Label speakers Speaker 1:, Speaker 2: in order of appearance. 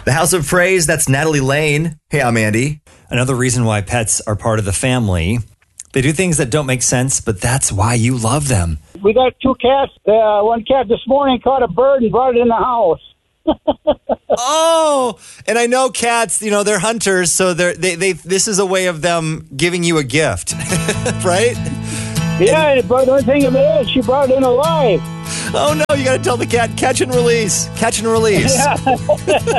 Speaker 1: The House of Praise, that's Natalie Lane. Hey, I'm Andy.
Speaker 2: Another reason why pets are part of the family. They do things that don't make sense, but that's why you love them.
Speaker 3: We got 2 cats. One cat this morning caught a bird and brought it in the house.
Speaker 2: Oh, and I know cats, they're hunters, so this is a way of them giving you a gift, right?
Speaker 3: Yeah, but the thing of it is, she brought it in alive.
Speaker 2: Oh, no, you got to tell the cat, catch and release. Catch and release.
Speaker 3: Yeah.